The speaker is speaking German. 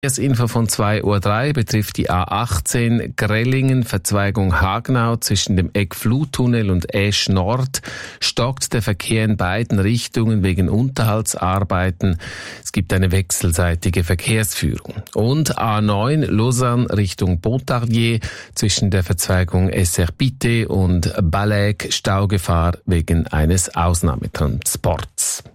Das Info von 2:03 Uhr betrifft die A18 Grellingen, Verzweigung Hagenau zwischen dem Eckfluttunnel und Esch Nord. Stockt der Verkehr in beiden Richtungen wegen Unterhaltsarbeiten. Es gibt eine wechselseitige Verkehrsführung. Und A9 Lausanne Richtung Pontarlier zwischen der Verzweigung Esserpite und Balek Staugefahr wegen eines Ausnahmetransports.